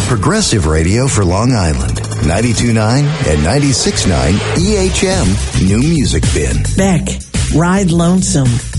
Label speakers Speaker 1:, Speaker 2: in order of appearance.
Speaker 1: Progressive Radio for Long Island. 92.9 and 96.9 EHM New Music Bin.
Speaker 2: Beck, Ride Lonesome.